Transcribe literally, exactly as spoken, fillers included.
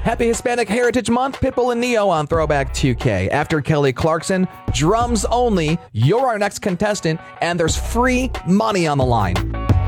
Happy Hispanic Heritage Month, Pitbull and Neo on Throwback two K. After Kelly Clarkson, drums only, you're our next contestant, and there's free money on the line.